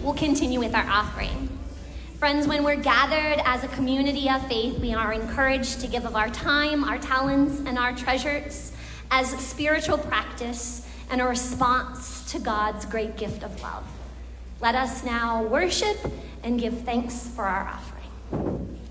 we'll continue with our offering. Friends, when we're gathered as a community of faith, we are encouraged to give of our time, our talents, and our treasures as spiritual practice and a response to God's great gift of love. Let us now worship and give thanks for our offering.